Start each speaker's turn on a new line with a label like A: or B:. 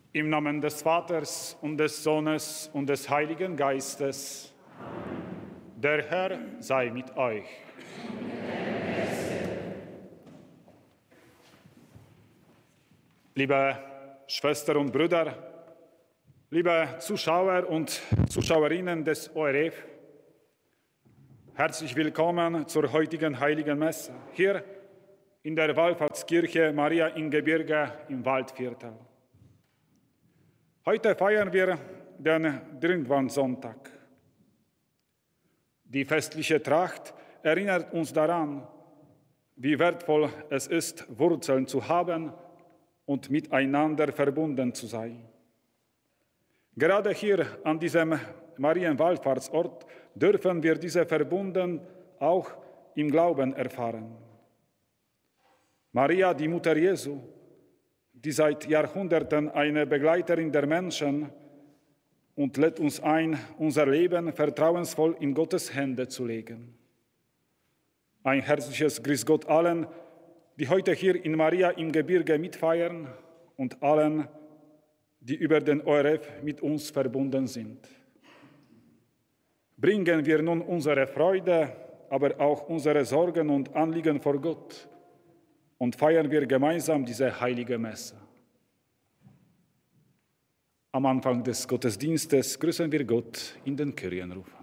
A: Im Namen des Vaters und des Sohnes und des Heiligen Geistes. Der Herr sei mit euch. Liebe Schwestern und Brüder, liebe Zuschauer und Zuschauerinnen des ORF, herzlich willkommen zur heutigen Heiligen Messe hier in der Wallfahrtskirche Maria im Gebirge im Waldviertel. Heute feiern wir den Dirndl-Sonntag. Die festliche Tracht erinnert uns daran, wie wertvoll es ist, Wurzeln zu haben und miteinander verbunden zu sein. Gerade hier an diesem Marienwallfahrtsort dürfen wir diese Verbunden auch im Glauben erfahren. Maria, die Mutter Jesu, die seit Jahrhunderten eine Begleiterin der Menschen und lädt uns ein, unser Leben vertrauensvoll in Gottes Hände zu legen. Ein herzliches Grüß Gott allen, die heute hier in Maria im Gebirge mitfeiern und allen, die über den ORF mit uns verbunden sind. Bringen wir nun unsere Freude, aber auch unsere Sorgen und Anliegen vor Gott und feiern wir gemeinsam diese heilige Messe. Am Anfang des Gottesdienstes grüßen wir Gott in den Kyrienruf.